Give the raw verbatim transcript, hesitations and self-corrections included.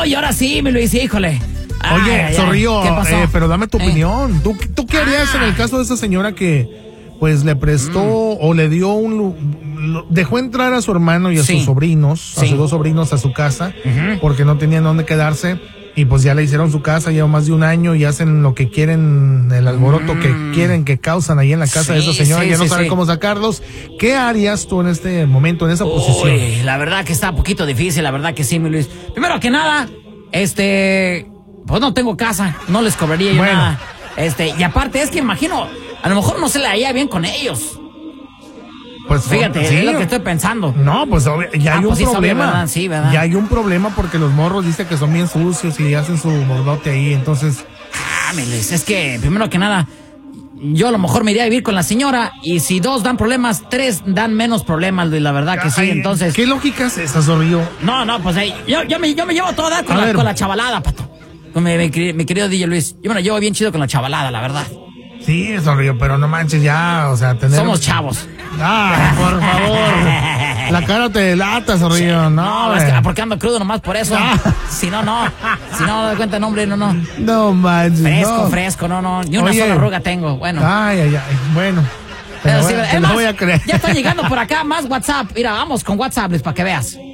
y ahora sí, me lo hice, híjole. Oye, ay, Zorrillo, eh, pero dame tu eh. opinión. ¿Tú, ¿Tú qué harías ah. en el caso de esa señora que pues le prestó mm. o le dio un... Lo, dejó entrar a su hermano y a sí. sus sobrinos, sí. a sus dos sobrinos a su casa, uh-huh. porque no tenían dónde quedarse, y pues ya le hicieron su casa, lleva más de un año y hacen lo que quieren, el alboroto mm. que quieren, que causan ahí en la casa sí, de esa señora, sí, ya no sí, saben sí. cómo sacarlos. ¿Qué harías tú en este momento, en esa Uy, posición? La verdad que está un poquito difícil, la verdad que sí, mi Luis. Primero que nada, este... pues no tengo casa, no les cobraría yo bueno. nada. Este, y aparte es que imagino, a lo mejor no se le haría bien con ellos. Pues fíjate, sí, es lo que estoy pensando. No, pues ya ah, hay un pues problema. Sí, ¿verdad? Sí, ¿verdad? Ya hay un problema porque los morros dicen que son bien sucios y hacen su mordote ahí, entonces. Ah, Miles, es que primero que nada, yo a lo mejor me iría a vivir con la señora y si dos dan problemas, tres dan menos problemas, Luis, la verdad que Ay, sí, entonces. ¿Qué lógica es esa, Zorrillo? No, no, pues hey, yo, yo, me, yo me llevo toda con, la, con la chavalada, pato. Con mi, mi, mi querido D J Luis, yo me la llevo bien chido con la chavalada, la verdad. Sí, Zorrillo, pero no manches ya, o sea, tener... Somos chavos. Ah, por favor. La cara te delata, Zorrillo, sí, no. No, es que porque ando crudo nomás por eso. Ah. Si no, no. Si no, no doy cuenta, no, hombre, no, no. No manches, Fresco, no. fresco, no, no. Ni una Oye. sola arruga tengo, bueno. Ay, ay, ay, bueno. Pero Te sí, voy, es te más, voy a creer. Ya está llegando por acá más WhatsApp. Mira, vamos con WhatsApp, Luis, para que veas.